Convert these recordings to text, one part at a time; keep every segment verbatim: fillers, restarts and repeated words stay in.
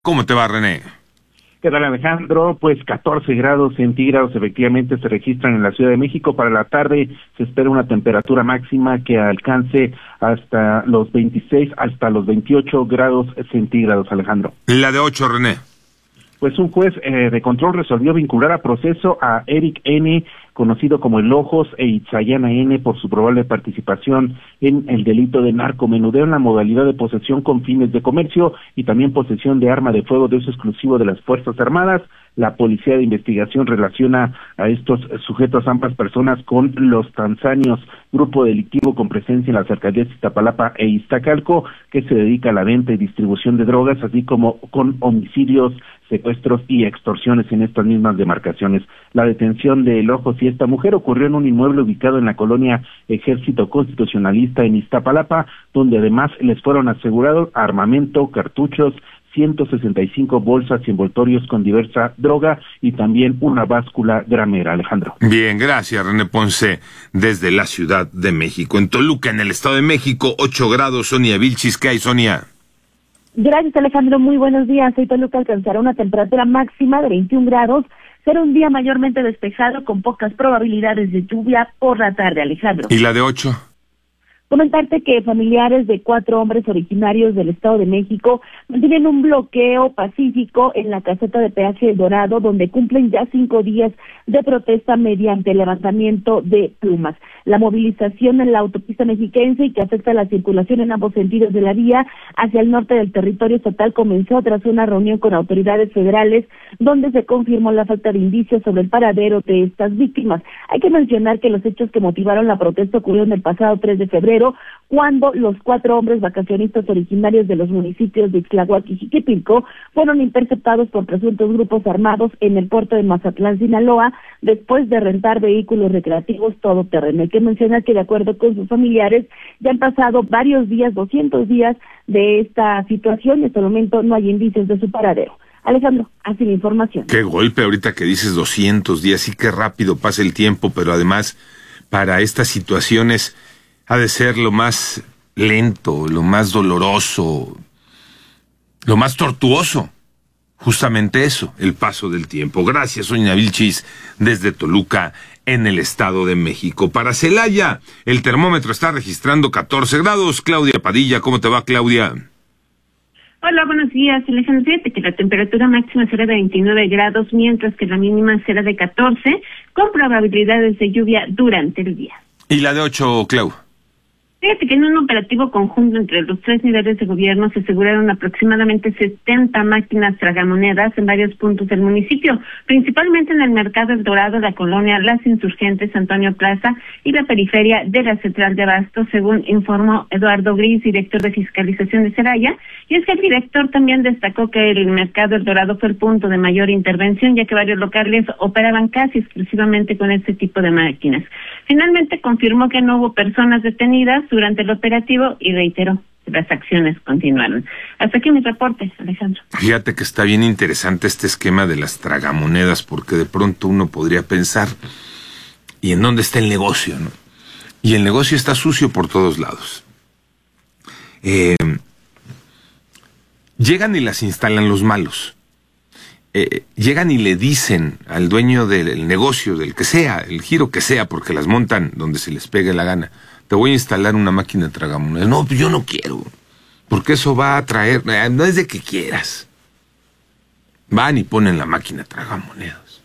¿Cómo te va, René? ¿Qué tal, Alejandro? Pues catorce grados centígrados efectivamente se registran en la Ciudad de México. Para la tarde se espera una temperatura máxima que alcance hasta los veintiséis, hasta los veintiocho grados centígrados, Alejandro. La de ocho, René. Pues un juez eh, de control resolvió vincular a proceso a Eric N., conocido como El Ojos, e Itzayana N., por su probable participación en el delito de narcomenudeo en la modalidad de posesión con fines de comercio y también posesión de arma de fuego de uso exclusivo de las Fuerzas Armadas. La Policía de Investigación relaciona a estos sujetos, ambas personas, con los tanzanios, grupo delictivo con presencia en las alcaldías de Iztapalapa e Iztacalco, que se dedica a la venta y distribución de drogas, así como con homicidios, secuestros y extorsiones en estas mismas demarcaciones. La detención de El Ojos y esta mujer ocurrió en un inmueble ubicado en la colonia Ejército Constitucionalista en Iztapalapa, donde además les fueron asegurados armamento, cartuchos, ciento sesenta y cinco bolsas y envoltorios con diversa droga y también una báscula gramera, Alejandro. Bien, gracias, René Ponce, desde la Ciudad de México. En Toluca, en el Estado de México, ocho grados, Sonia Vilchis. ¿Qué hay, Sonia? Gracias, Alejandro, muy buenos días. Hoy Toluca alcanzará una temperatura máxima de veintiún grados. Será un día mayormente despejado con pocas probabilidades de lluvia por la tarde, Alejandro. ¿Y la de ocho? Comentarte que familiares de cuatro hombres originarios del Estado de México mantienen un bloqueo pacífico en la caseta de peaje El Dorado, donde cumplen ya cinco días de protesta mediante levantamiento de plumas. La movilización en la autopista mexiquense y que afecta la circulación en ambos sentidos de la vía hacia el norte del territorio estatal comenzó tras una reunión con autoridades federales donde se confirmó la falta de indicios sobre el paradero de estas víctimas. Hay que mencionar que los hechos que motivaron la protesta ocurrieron el pasado tres de febrero, cuando los cuatro hombres vacacionistas originarios de los municipios de Ixtlahuac y Jiquipilco fueron interceptados por presuntos grupos armados en el puerto de Mazatlán, Sinaloa, después de rentar vehículos recreativos todoterreno. Hay que mencionar que, de acuerdo con sus familiares, ya han pasado varios días, doscientos días de esta situación y hasta el momento no hay indicios de su paradero. Alejandro, así la información. Qué golpe ahorita que dices doscientos días, sí que rápido pasa el tiempo, pero además para estas situaciones ha de ser lo más lento, lo más doloroso, lo más tortuoso. Justamente eso, el paso del tiempo. Gracias, Sonia Vilchis, desde Toluca, en el Estado de México. Para Celaya, el termómetro está registrando catorce grados. Claudia Padilla, ¿cómo te va, Claudia? Hola, buenos días, Alejandro. Fíjate que la temperatura máxima será de veintinueve grados, mientras que la mínima será de catorce, con probabilidades de lluvia durante el día. ¿Y la de ocho, Clau? Fíjate que en un operativo conjunto entre los tres niveles de gobierno se aseguraron aproximadamente setenta máquinas tragamonedas en varios puntos del municipio, principalmente en el Mercado El Dorado, la colonia Las Insurgentes, Antonio Plaza y la periferia de la Central de Abasto, según informó Eduardo Gris, director de fiscalización de Celaya. Y es que el director también destacó que el Mercado El Dorado fue el punto de mayor intervención, ya que varios locales operaban casi exclusivamente con este tipo de máquinas. Finalmente confirmó que no hubo personas detenidas durante el operativo y reiteró que las acciones continuaron. Hasta aquí mi reporte, Alejandro. Fíjate que está bien interesante este esquema de las tragamonedas, porque de pronto uno podría pensar, ¿y en dónde está el negocio, no? Y el negocio está sucio por todos lados. Eh, llegan y las instalan los malos. Eh, llegan y le dicen al dueño del negocio, del que sea, el giro que sea, porque las montan donde se les pegue la gana: te voy a instalar una máquina de tragamonedas. No, yo no quiero, porque eso va a traer, no es de que quieras. Van y ponen la máquina de tragamonedas.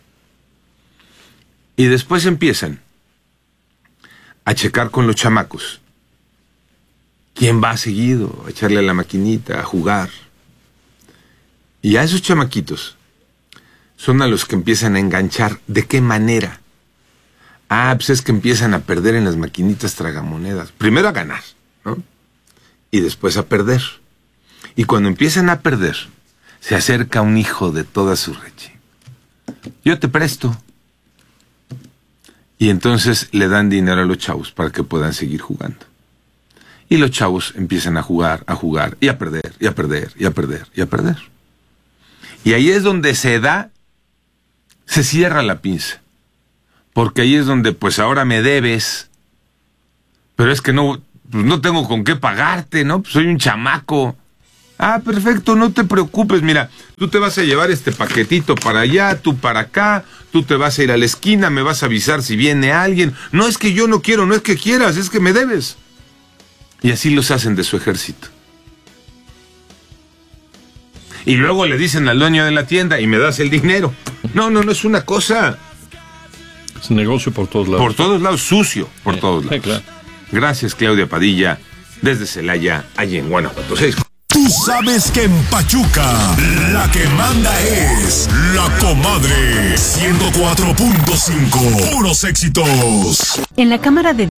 Y después empiezan a checar con los chamacos quién va seguido, a echarle a la maquinita, a jugar. Y a esos chamaquitos son a los que empiezan a enganchar. ¿De qué manera? Ah, pues es que empiezan a perder en las maquinitas tragamonedas. Primero a ganar, ¿no? Y después a perder. Y cuando empiezan a perder, se acerca un hijo de toda su leche. Yo te presto. Y entonces le dan dinero a los chavos para que puedan seguir jugando. Y los chavos empiezan a jugar, a jugar, y a perder, y a perder, y a perder, y a perder. Y ahí es donde se da, se cierra la pinza. Porque ahí es donde, pues ahora me debes, pero es que no, pues no tengo con qué pagarte, ¿no? Pues soy un chamaco. Ah, perfecto, no te preocupes, mira, tú te vas a llevar este paquetito para allá, tú para acá, tú te vas a ir a la esquina, me vas a avisar si viene alguien. No es que yo no quiero, no es que quieras, es que me debes. Y así los hacen de su ejército. Y luego le dicen al dueño de la tienda, y me das el dinero. No, no, no es una cosa. Es un negocio por todos lados. Por todos lados, sucio, por sí, todos lados. Sí, claro. Gracias, Claudia Padilla, desde Celaya, allí en Guanajuato. seis. Tú sabes que en Pachuca la que manda es La Comadre ciento cuatro punto cinco. Puros éxitos. En la Cámara de